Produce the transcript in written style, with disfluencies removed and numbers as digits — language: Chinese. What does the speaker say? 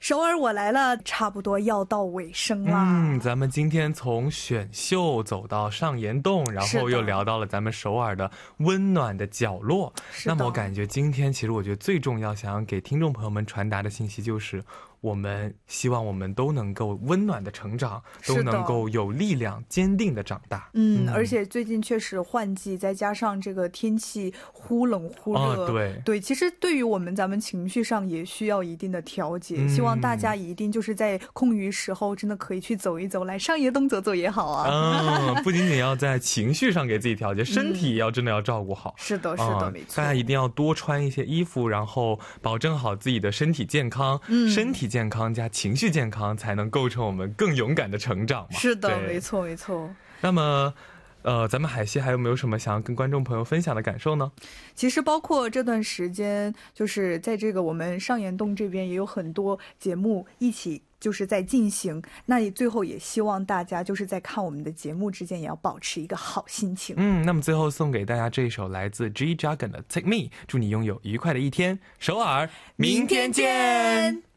首尔我来了差不多要到尾声啦。 咱们今天从选秀走到上岩洞，然后又聊到了咱们首尔的温暖的角落。那么我感觉今天其实我觉得最重要想要给听众朋友们传达的信息就是我们希望我们都能够温暖的成长，都能够有力量坚定的长大。 而且最近确实换季，再加上这个天气忽冷忽热，对，其实对于咱们情绪上也需要一定的调节。希望大家一定就是在空余时候真的可以去走一走，来上野洞走走也好啊。 不仅仅要在情绪上给自己调节，身体也要真的要照顾好。 是的，是的，没错。 大家一定要多穿一些衣服，然后保证好自己的身体健康。身体健康加情绪健康，才能构成我们更勇敢的成长嘛。 是的，没错没错。 那么咱们海西还有没有什么想要跟观众朋友分享的感受呢？ 其实包括这段时间，就是在这个我们上岩洞这边也有很多节目一起就是在进行，那最后也希望大家就是在看我们的节目之间也要保持一个好心情。 那么最后送给大家这一首来自 G Dragon 的 Take Me， 祝你拥有愉快的一天。首尔，明天见。